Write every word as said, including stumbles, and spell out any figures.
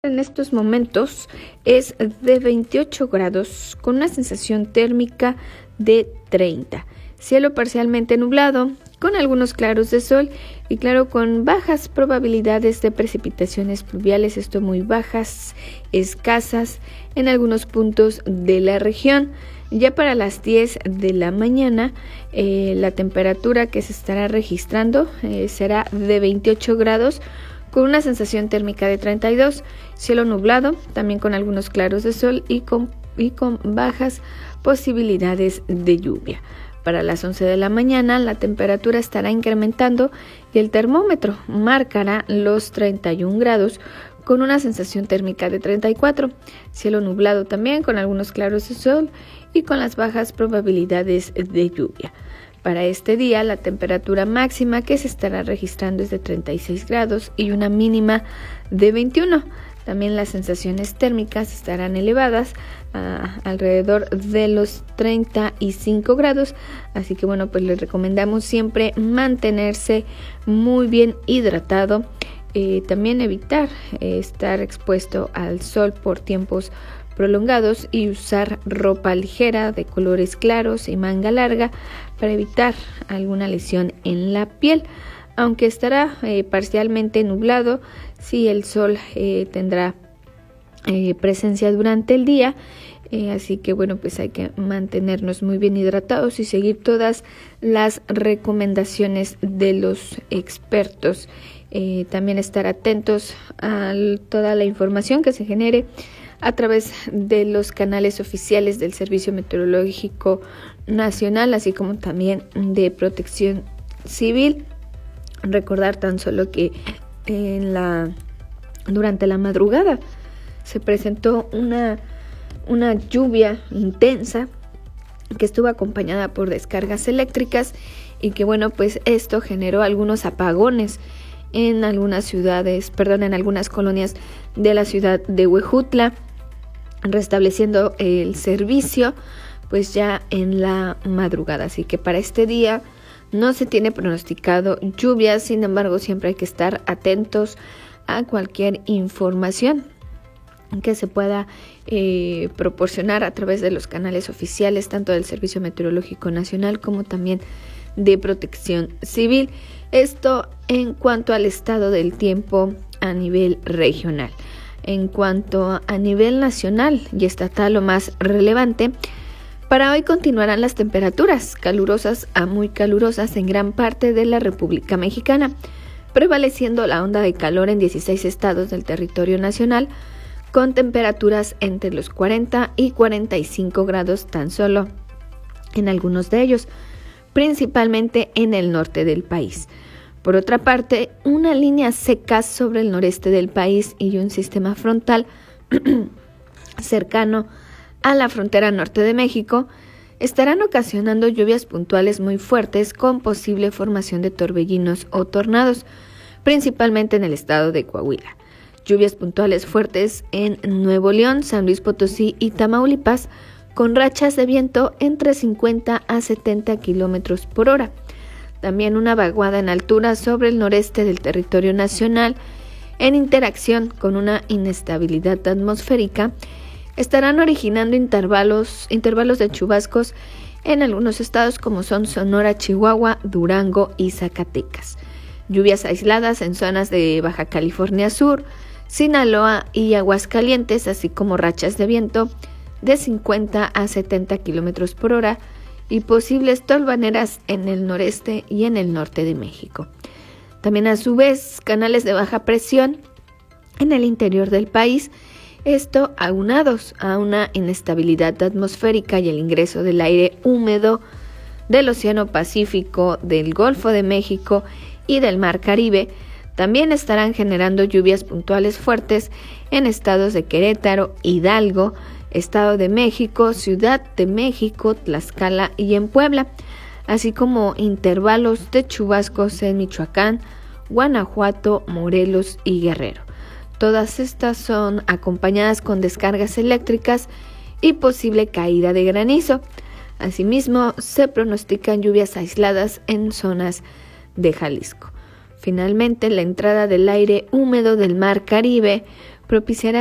En estos momentos es de veintiocho grados con una sensación térmica de treinta. Cielo parcialmente nublado con algunos claros de sol y claro con bajas probabilidades de precipitaciones pluviales, esto muy bajas, escasas en algunos puntos de la región. Ya para las diez de la mañana eh, la temperatura que se estará registrando eh, será de veintiocho grados con una sensación térmica de treinta y dos, cielo nublado, también con algunos claros de sol y con, y con bajas posibilidades de lluvia. Para las once de la mañana la temperatura estará incrementando y el termómetro marcará los treinta y un grados con una sensación térmica de treinta y cuatro, cielo nublado también con algunos claros de sol y con las bajas probabilidades de lluvia. Para este día la temperatura máxima que se estará registrando es de treinta y seis grados y una mínima de veintiuno. También las sensaciones térmicas estarán elevadas a alrededor de los treinta y cinco grados, así que bueno, pues les recomendamos siempre mantenerse muy bien hidratado, eh, también evitar eh, estar expuesto al sol por tiempos prolongados y usar ropa ligera de colores claros y manga larga para evitar alguna lesión en la piel. Aunque estará eh, parcialmente nublado, sí el sol eh, tendrá eh, presencia durante el día, eh, así que bueno, pues hay que mantenernos muy bien hidratados y seguir todas las recomendaciones de los expertos. Eh, también estar atentos a toda la información que se genere a través de los canales oficiales del Servicio Meteorológico Nacional, así como también de Protección Civil. Recordar tan solo que en la, durante la madrugada se presentó una, una lluvia intensa que estuvo acompañada por descargas eléctricas y que bueno, pues esto generó algunos apagones en algunas ciudades, perdón, en algunas colonias de la ciudad de Huejutla, restableciendo el servicio pues ya en la madrugada. Así que para este día no se tiene pronosticado lluvias, sin embargo siempre hay que estar atentos a cualquier información que se pueda eh, proporcionar a través de los canales oficiales, tanto del Servicio Meteorológico Nacional como también de Protección Civil. Esto en cuanto al estado del tiempo a nivel regional. En cuanto a nivel nacional y estatal, lo más relevante, para hoy continuarán las temperaturas calurosas a muy calurosas en gran parte de la República Mexicana, prevaleciendo la onda de calor en dieciséis estados del territorio nacional, con temperaturas entre los cuarenta y cuarenta y cinco grados tan solo en algunos de ellos, principalmente en el norte del país. Por otra parte, una línea seca sobre el noreste del país y un sistema frontal cercano a la frontera norte de México estarán ocasionando lluvias puntuales muy fuertes con posible formación de torbellinos o tornados, principalmente en el estado de Coahuila. Lluvias puntuales fuertes en Nuevo León, San Luis Potosí y Tamaulipas, con rachas de viento entre cincuenta a setenta kilómetros por hora. También una vaguada en altura sobre el noreste del territorio nacional, en interacción con una inestabilidad atmosférica, estarán originando intervalos, intervalos de chubascos en algunos estados como son Sonora, Chihuahua, Durango y Zacatecas. Lluvias aisladas en zonas de Baja California Sur, Sinaloa y Aguascalientes, así como rachas de viento de cincuenta a setenta kilómetros por hora y posibles tolvaneras en el noreste y en el norte de México. También a su vez canales de baja presión en el interior del país, esto aunados a una inestabilidad atmosférica y el ingreso del aire húmedo del Océano Pacífico, del Golfo de México y del Mar Caribe, también estarán generando lluvias puntuales fuertes en estados de Querétaro, Hidalgo, Estado de México, Ciudad de México, Tlaxcala y en Puebla, así como intervalos de chubascos en Michoacán, Guanajuato, Morelos y Guerrero. Todas estas son acompañadas con descargas eléctricas y posible caída de granizo. Asimismo, se pronostican lluvias aisladas en zonas de Jalisco. Finalmente, la entrada del aire húmedo del Mar Caribe propiciará